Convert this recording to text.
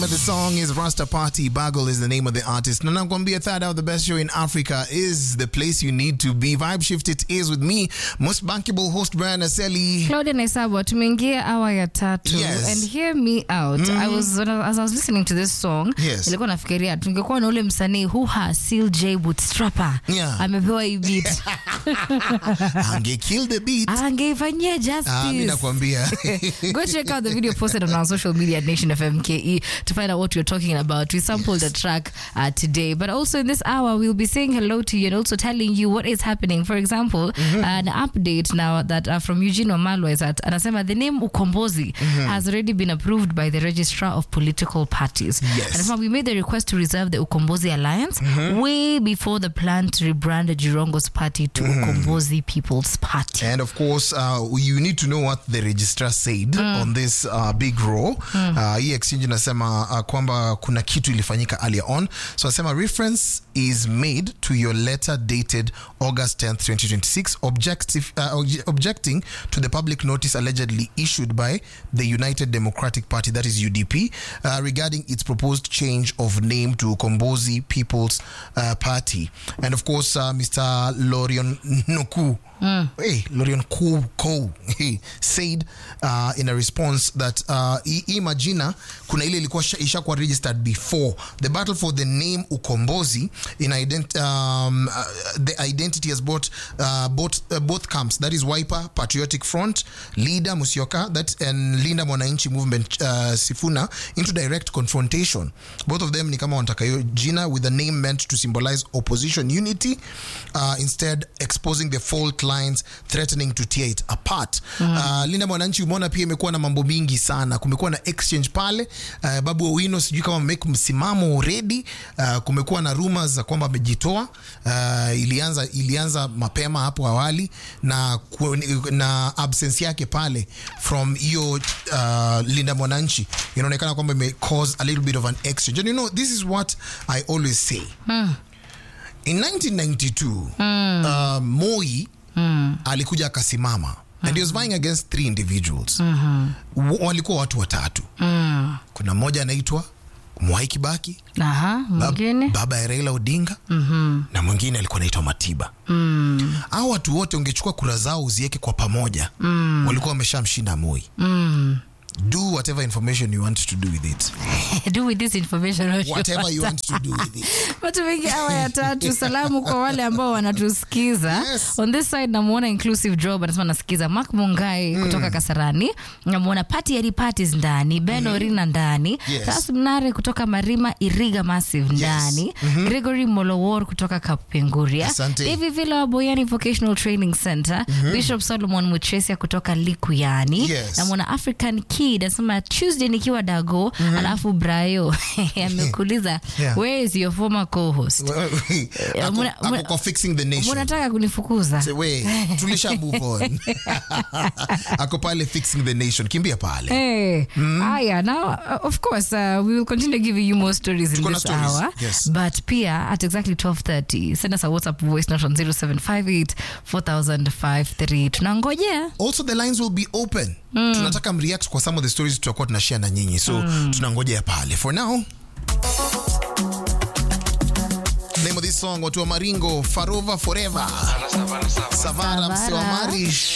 but the song is Rasta Party. Bagel is the name of the artist. Na nakwambia third out the best show in Africa is the place you need to be. Vibe Shift it is with me, most bankable host Brian Aseli. Claudia Naisabwa, tumeingia hour ya tatu. Yes. And hear me out. As I was listening to this song, nilikuwa nafikiria tungekuwa na ule msanii Huha Seal J Bootstrapper. Amepewa hii beat. Ange kill the beat. Angeifanyia justice. Mimi nakwambia. Go check out the video posted on our social media at Nation FM KE to find out what we're talking about. We sampled the track today, but also in this hour we'll be saying hello to you and also telling you what is happening. For example, an update now that from Eugene Wamalwa is that anasema the name Ukombozi has already been approved by the Registrar of Political Parties. Yes. And we made the request to reserve the Ukombozi Alliance way before the plan to rebrand Jirongo's party to Ukombozi People's Party. And of course, you need to know what the registrar said on this big row. Hii exchange nasema kwamba kuna kitu ilifanyika earlier on. So nasema reference is made to your letter dated August 10th, 2026, objecting to the public notice allegedly issued by the United Democratic Party, that is UDP, regarding its proposed change of name to Ukombozi People's Party. And of course, Mr. Lorion Nuku, Lorion Kou said in a response that imagina kuna ile ilikuwa ishakuwa registered before. The battle for the name Ukombozi in the identity has brought both camps, that is Wiper Patriotic Front leader Musyoka and Linda Mwananchi movement Sifuna, into direct confrontation. Both of them ni kama wanataka hiyo jina with the name meant to symbolize opposition unity, instead exposing the fault lines, threatening to tear it apart. Linda Mwananchi umeona pia imekuwa na mambo mingi sana. Kumekuwa na exchange pale, Babu Owino sijui kama make msimamo already. Kumekuwa na rumors za kwamba amejitoa. Ilianza mapema hapo awali na absence yake pale from hiyo Linda Mwananchi inaonekana kwamba ime cause a little bit of an exchange. And you know, this is what I always say. In 1992, Moi alikuja akasimama and he was vying against 3 individuals. Walikuwa watu watatu. Kuna mmoja anaitwa Mwai Kibaki, baba ya Raila Odinga, na mwingine alikuwa anaitwa Matiba. Hao watu wote ungechukua kura zao uziweke kwa pamoja, walikuwa wameshamshinda Moi. Do whatever information you want to do with it. Do with this information whatever you want to do with it. Watu wengi hawa ya tatu. Salamu kwa wale ambao wanatusikiza. On this side namuona Inclusive Job anasema nasikiza. Mark Mungai kutoka Kasarani. Namuona Party Parties ndani. Ben Orina ndani. Tasu Mnare kutoka Marima Iriga Massive ndani. Gregory Molowor kutoka Kapenguria. David Villa wa Boyani Vocational Training Center. Bishop Solomon Muchesia kutoka Likuyani. Namuona African Key nasema Tuesday nikiwa Dago, alafu Brayo amekuuliza where is your former co-host? Ako fixing the nation. Unataka kunifukuza? Say we tulisha move on. Ako pale fixing the nation. Kimbia pale. Aya, now of course we will continue giving you more stories in this hour. But pia at exactly 12:30 send us a WhatsApp voice note on 0758 4053. Tunangojea. Also the lines will be open. Tunataka mreact kwa some of the stories tutakuwa tunashare na nyinyi. So tunangojea pale. For now, name of this song watu wa Maringo, Farova Forever. Savara Msewa Marish.